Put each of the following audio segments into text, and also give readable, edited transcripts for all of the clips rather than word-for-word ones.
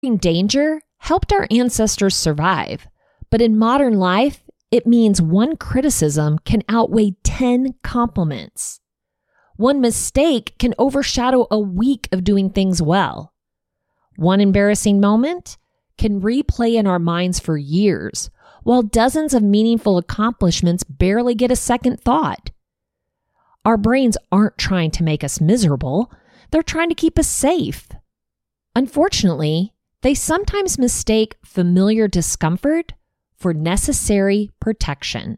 Danger helped our ancestors survive, but in modern life, it means one criticism can outweigh 10 compliments. One mistake can overshadow a week of doing things well. One embarrassing moment can replay in our minds for years, while dozens of meaningful accomplishments barely get a second thought. Our brains aren't trying to make us miserable, they're trying to keep us safe. Unfortunately, they sometimes mistake familiar discomfort for necessary protection.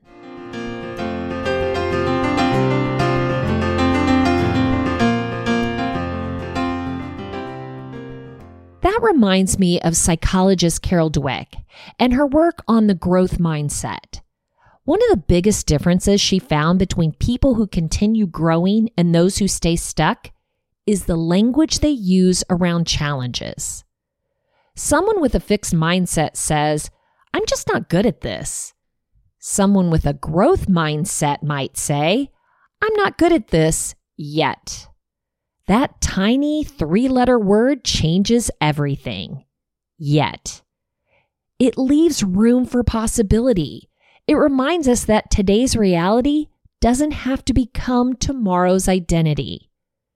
That reminds me of psychologist Carol Dweck and her work on the growth mindset. One of the biggest differences she found between people who continue growing and those who stay stuck is the language they use around challenges. Someone with a fixed mindset says, "I'm just not good at this." Someone with a growth mindset might say, "I'm not good at this yet." That tiny 3-letter word changes everything. Yet. It leaves room for possibility. It reminds us that today's reality doesn't have to become tomorrow's identity.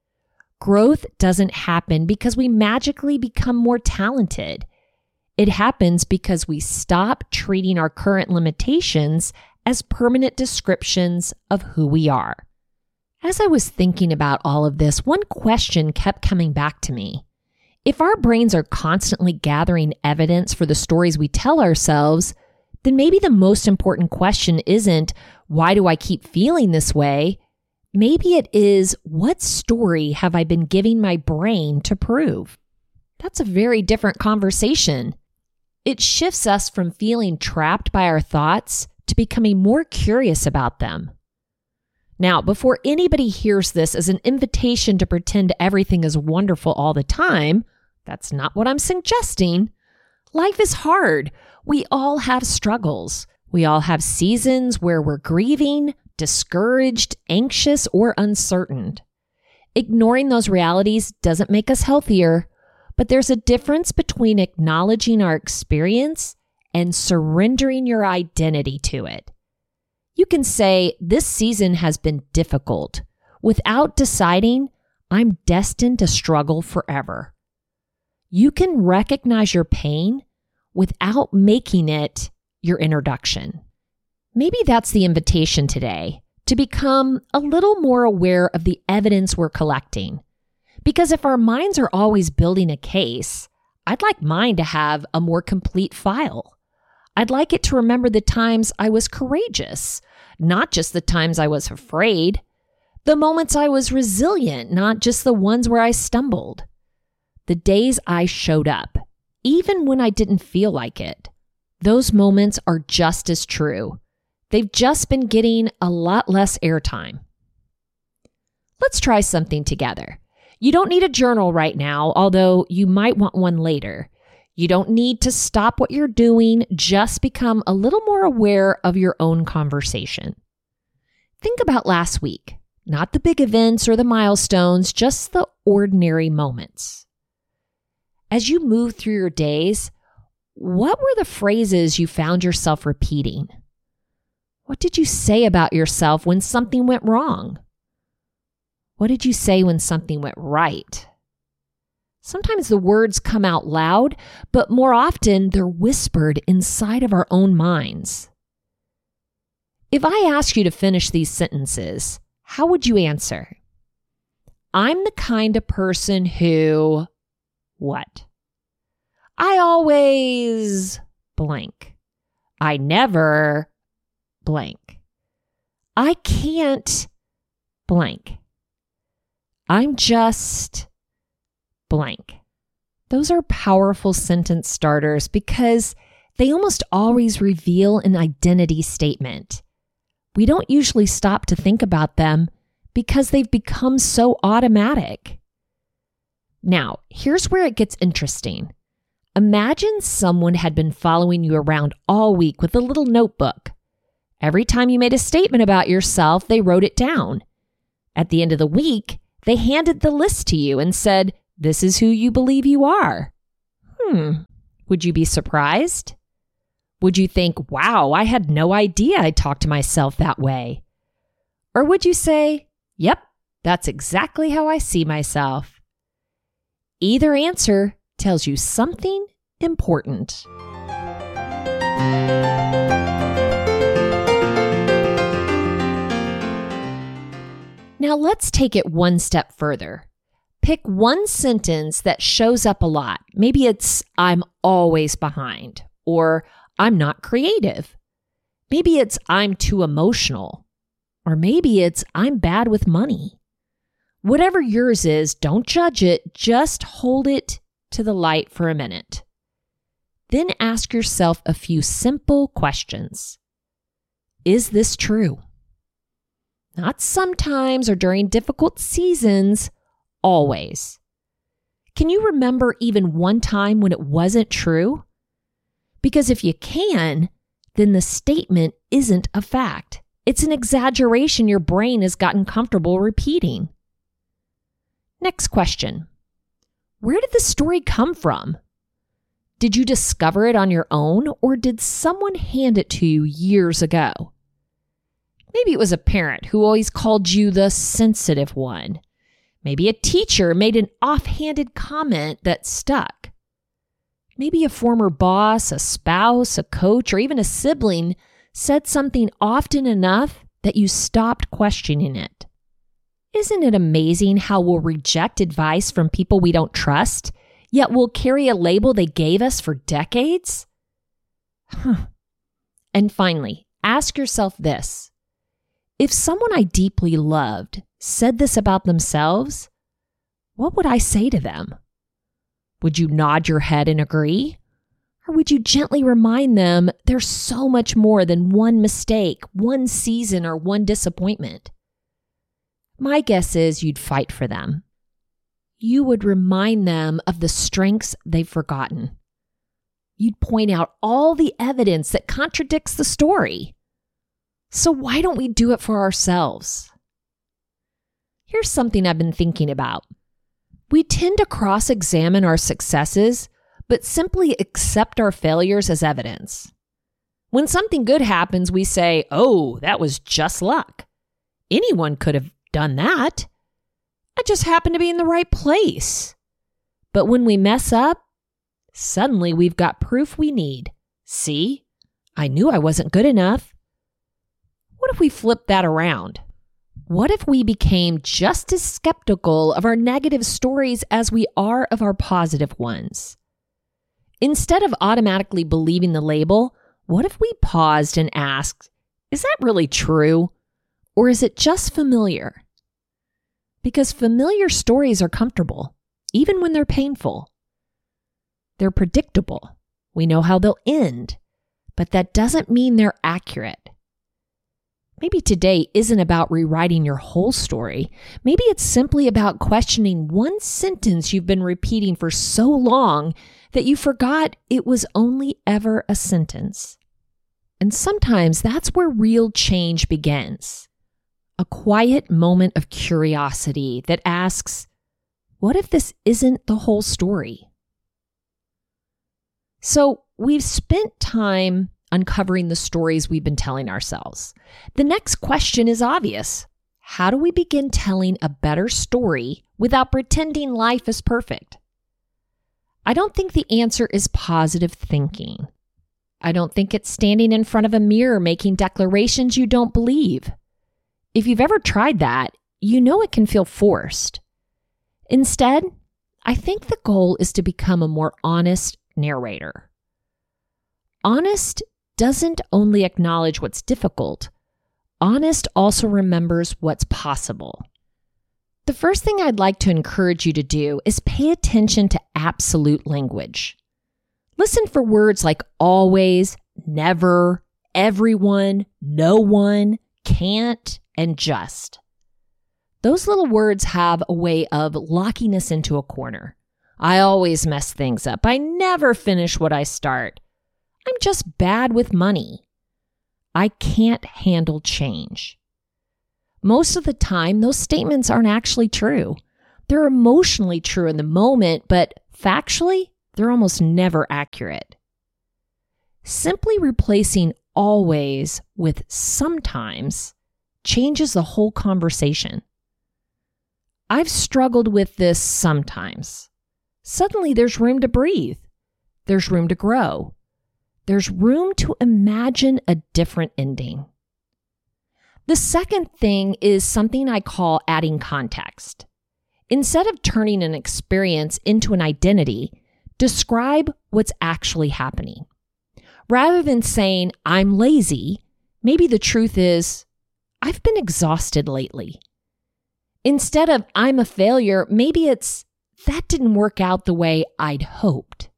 Growth doesn't happen because we magically become more talented. It happens because we stop treating our current limitations as permanent descriptions of who we are. As I was thinking about all of this, one question kept coming back to me. If our brains are constantly gathering evidence for the stories we tell ourselves, then maybe the most important question isn't, why do I keep feeling this way? Maybe it is, what story have I been giving my brain to prove? That's a very different conversation. It shifts us from feeling trapped by our thoughts to becoming more curious about them. Now, before anybody hears this as an invitation to pretend everything is wonderful all the time, that's not what I'm suggesting. Life is hard. We all have struggles. We all have seasons where we're grieving, discouraged, anxious, or uncertain. Ignoring those realities doesn't make us healthier, but there's a difference between acknowledging our experience and surrendering your identity to it. You can say, "This season has been difficult," without deciding, "I'm destined to struggle forever." You can recognize your pain without making it your introduction. Maybe that's the invitation today, to become a little more aware of the evidence we're collecting. Because if our minds are always building a case, I'd like mine to have a more complete file. I'd like it to remember the times I was courageous, not just the times I was afraid. The moments I was resilient, not just the ones where I stumbled. The days I showed up, even when I didn't feel like it. Those moments are just as true. They've just been getting a lot less airtime. Let's try something together. You don't need a journal right now, although you might want one later. You don't need to stop what you're doing, just become a little more aware of your own conversation. Think about last week, not the big events or the milestones, just the ordinary moments. As you move through your days, what were the phrases you found yourself repeating? What did you say about yourself when something went wrong? What did you say when something went right? Sometimes the words come out loud, but more often they're whispered inside of our own minds. If I ask you to finish these sentences, how would you answer? I'm the kind of person who... what? I always... blank. I never... blank. I can't... blank. I'm just... blank. Those are powerful sentence starters because they almost always reveal an identity statement. We don't usually stop to think about them because they've become so automatic. Now, here's where it gets interesting. Imagine someone had been following you around all week with a little notebook. Every time you made a statement about yourself, they wrote it down. At the end of the week, they handed the list to you and said, "This is who you believe you are." Would you be surprised? Would you think, wow, I had no idea I talked to myself that way? Or would you say, yep, that's exactly how I see myself? Either answer tells you something important. Now let's take it one step further. Pick one sentence that shows up a lot. Maybe it's, I'm always behind, or I'm not creative. Maybe it's, I'm too emotional, or maybe it's, I'm bad with money. Whatever yours is, don't judge it, just hold it to the light for a minute. Then ask yourself a few simple questions. Is this true? Not sometimes or during difficult seasons, always. Can you remember even one time when it wasn't true? Because if you can, then the statement isn't a fact. It's an exaggeration your brain has gotten comfortable repeating. Next question. Where did the story come from? Did you discover it on your own, or did someone hand it to you years ago? Maybe it was a parent who always called you the sensitive one. Maybe a teacher made an offhanded comment that stuck. Maybe a former boss, a spouse, a coach, or even a sibling said something often enough that you stopped questioning it. Isn't it amazing how we'll reject advice from people we don't trust, yet we'll carry a label they gave us for decades? And finally, ask yourself this. If someone I deeply loved said this about themselves, what would I say to them? Would you nod your head and agree? Or would you gently remind them there's so much more than one mistake, one season, or one disappointment? My guess is you'd fight for them. You would remind them of the strengths they've forgotten. You'd point out all the evidence that contradicts the story. So why don't we do it for ourselves? Here's something I've been thinking about. We tend to cross-examine our successes, but simply accept our failures as evidence. When something good happens, we say, oh, that was just luck. Anyone could have done that. I just happened to be in the right place. But when we mess up, suddenly we've got proof we need. See, I knew I wasn't good enough. What if we flip that around? What if we became just as skeptical of our negative stories as we are of our positive ones? Instead of automatically believing the label, what if we paused and asked, is that really true? Or is it just familiar? Because familiar stories are comfortable, even when they're painful. They're predictable. We know how they'll end, but that doesn't mean they're accurate. Maybe today isn't about rewriting your whole story. Maybe it's simply about questioning one sentence you've been repeating for so long that you forgot it was only ever a sentence. And sometimes that's where real change begins. A quiet moment of curiosity that asks, what if this isn't the whole story? So we've spent time uncovering the stories we've been telling ourselves. The next question is obvious. How do we begin telling a better story without pretending life is perfect? I don't think the answer is positive thinking. I don't think it's standing in front of a mirror making declarations you don't believe. If you've ever tried that, you know it can feel forced. Instead, I think the goal is to become a more honest narrator. Honest doesn't only acknowledge what's difficult. Honest also remembers what's possible. The first thing I'd like to encourage you to do is pay attention to absolute language. Listen for words like always, never, everyone, no one, can't, and just. Those little words have a way of locking us into a corner. I always mess things up. I never finish what I start. I'm just bad with money. I can't handle change. Most of the time, those statements aren't actually true. They're emotionally true in the moment, but factually, they're almost never accurate. Simply replacing always with sometimes changes the whole conversation. I've struggled with this sometimes. Suddenly there's room to breathe. There's room to grow. There's room to imagine a different ending. The second thing is something I call adding context. Instead of turning an experience into an identity, describe what's actually happening. Rather than saying, I'm lazy, maybe the truth is, I've been exhausted lately. Instead of, I'm a failure, maybe it's, that didn't work out the way I'd hoped.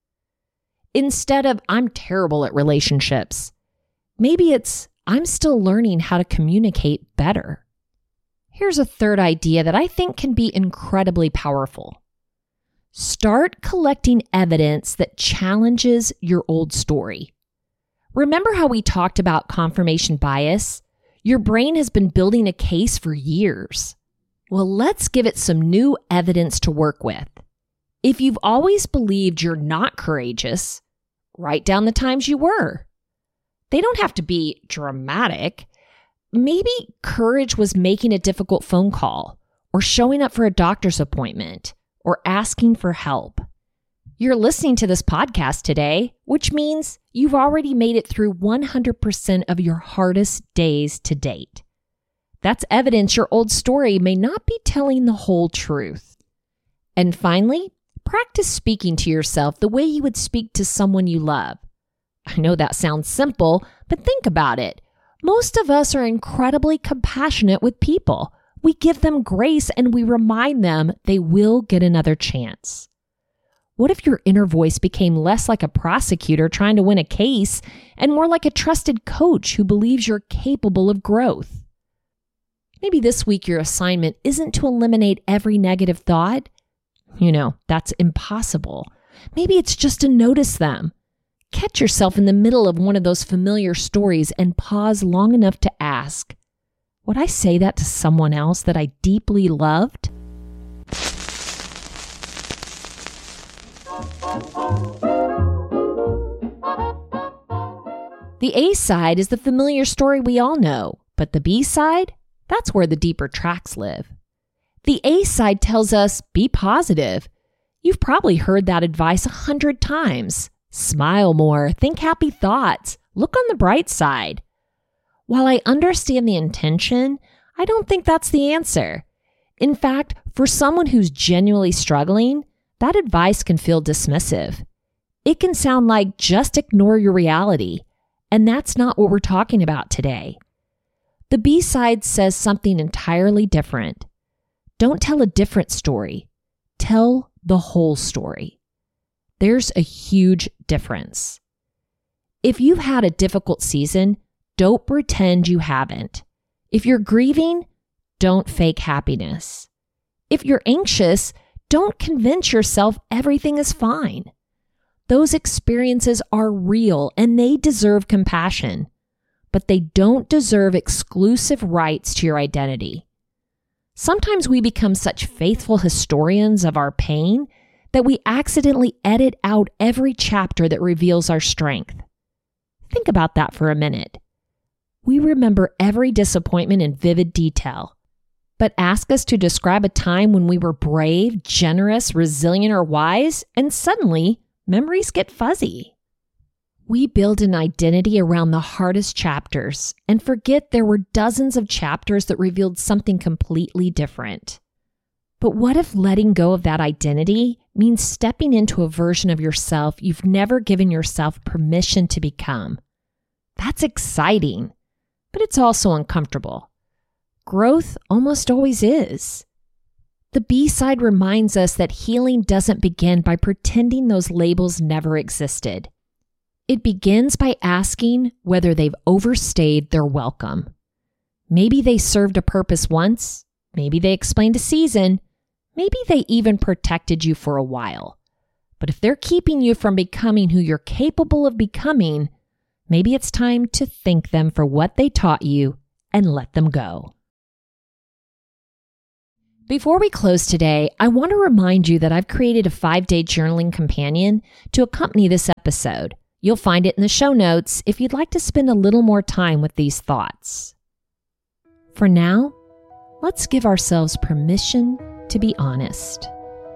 Instead of, I'm terrible at relationships, maybe it's, I'm still learning how to communicate better. Here's a third idea that I think can be incredibly powerful. Start collecting evidence that challenges your old story. Remember how we talked about confirmation bias? Your brain has been building a case for years. Well, let's give it some new evidence to work with. If you've always believed you're not courageous, write down the times you were. They don't have to be dramatic. Maybe courage was making a difficult phone call, or showing up for a doctor's appointment, or asking for help. You're listening to this podcast today, which means you've already made it through 100% of your hardest days to date. That's evidence your old story may not be telling the whole truth. And finally, practice speaking to yourself the way you would speak to someone you love. I know that sounds simple, but think about it. Most of us are incredibly compassionate with people. We give them grace and we remind them they will get another chance. What if your inner voice became less like a prosecutor trying to win a case and more like a trusted coach who believes you're capable of growth? Maybe this week your assignment isn't to eliminate every negative thought. That's impossible. Maybe it's just to notice them. Catch yourself in the middle of one of those familiar stories and pause long enough to ask, would I say that to someone else that I deeply loved? The A side is the familiar story we all know, but the B side? That's where the deeper tracks live. The A side tells us, be positive. You've probably heard that advice 100 times. Smile more, think happy thoughts, look on the bright side. While I understand the intention, I don't think that's the answer. In fact, for someone who's genuinely struggling, that advice can feel dismissive. It can sound like just ignore your reality, and that's not what we're talking about today. The B side says something entirely different. Don't tell a different story. Tell the whole story. There's a huge difference. If you've had a difficult season, don't pretend you haven't. If you're grieving, don't fake happiness. If you're anxious, don't convince yourself everything is fine. Those experiences are real and they deserve compassion, but they don't deserve exclusive rights to your identity. Sometimes we become such faithful historians of our pain that we accidentally edit out every chapter that reveals our strength. Think about that for a minute. We remember every disappointment in vivid detail, but ask us to describe a time when we were brave, generous, resilient, or wise, and suddenly memories get fuzzy. We build an identity around the hardest chapters and forget there were dozens of chapters that revealed something completely different. But what if letting go of that identity means stepping into a version of yourself you've never given yourself permission to become? That's exciting, but it's also uncomfortable. Growth almost always is. The B side reminds us that healing doesn't begin by pretending those labels never existed. It begins by asking whether they've overstayed their welcome. Maybe they served a purpose once, maybe they explained a season, maybe they even protected you for a while. But if they're keeping you from becoming who you're capable of becoming, maybe it's time to thank them for what they taught you and let them go. Before we close today, I want to remind you that I've created a 5-day journaling companion to accompany this episode. You'll find it in the show notes if you'd like to spend a little more time with these thoughts. For now, let's give ourselves permission to be honest.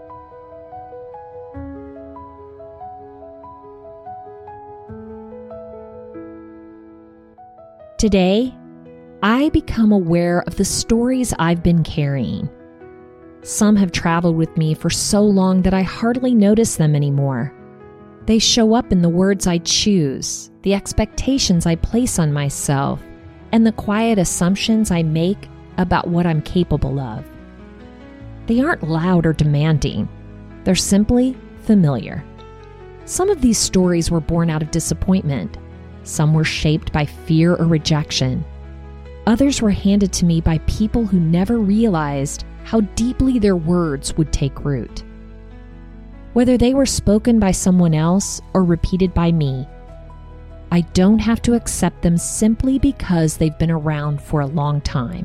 Today, I become aware of the stories I've been carrying. Some have traveled with me for so long that I hardly notice them anymore. They show up in the words I choose, the expectations I place on myself, and the quiet assumptions I make about what I'm capable of. They aren't loud or demanding. They're simply familiar. Some of these stories were born out of disappointment. Some were shaped by fear or rejection. Others were handed to me by people who never realized how deeply their words would take root. Whether they were spoken by someone else or repeated by me, I don't have to accept them simply because they've been around for a long time.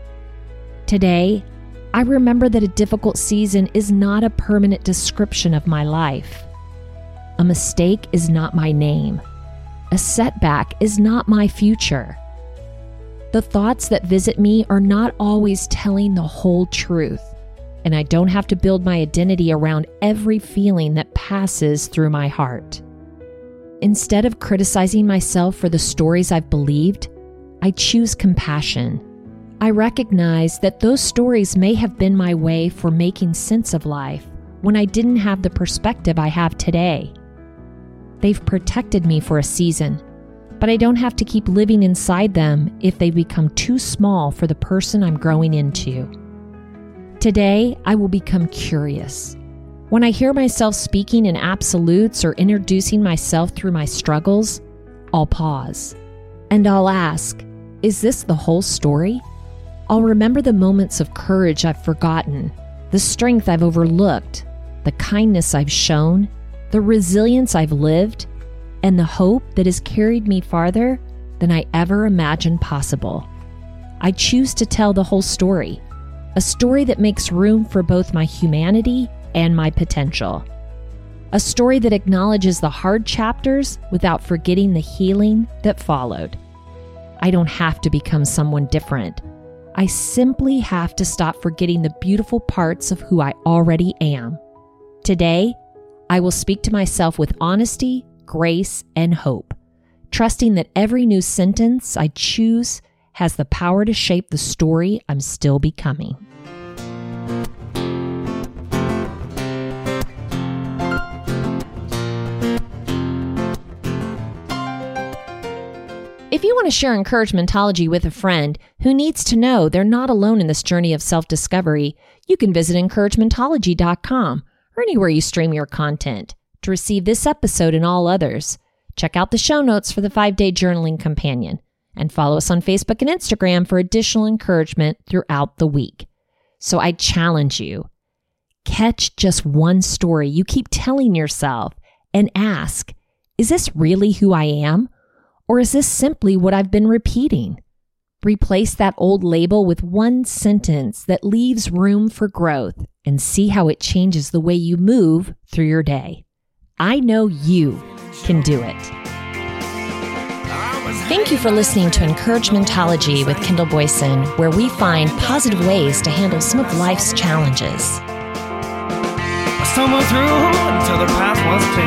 Today, I remember that a difficult season is not a permanent description of my life. A mistake is not my name. A setback is not my future. The thoughts that visit me are not always telling the whole truth, and I don't have to build my identity around every feeling that passes through my heart. Instead of criticizing myself for the stories I've believed, I choose compassion. I recognize that those stories may have been my way for making sense of life when I didn't have the perspective I have today. They've protected me for a season, but I don't have to keep living inside them if they become too small for the person I'm growing into. Today, I will become curious. When I hear myself speaking in absolutes or introducing myself through my struggles, I'll pause. And I'll ask, is this the whole story? I'll remember the moments of courage I've forgotten, the strength I've overlooked, the kindness I've shown, the resilience I've lived, and the hope that has carried me farther than I ever imagined possible. I choose to tell the whole story, a story that makes room for both my humanity and my potential. A story that acknowledges the hard chapters without forgetting the healing that followed. I don't have to become someone different. I simply have to stop forgetting the beautiful parts of who I already am. Today, I will speak to myself with honesty, grace, and hope, trusting that every new sentence I choose has the power to shape the story I'm still becoming. If you want to share Encouragementology with a friend who needs to know they're not alone in this journey of self-discovery, you can visit encouragementology.com or anywhere you stream your content. To receive this episode and all others, check out the show notes for the 5-day journaling companion and follow us on Facebook and Instagram for additional encouragement throughout the week. So I challenge you, catch just one story you keep telling yourself and ask, is this really who I am? Or is this simply what I've been repeating? Replace that old label with one sentence that leaves room for growth and see how it changes the way you move through your day. I know you can do it. Thank you for listening to Encouragementology with Kendall Boyson, where we find positive ways to handle some of life's challenges. I stumbled through until the path was clear.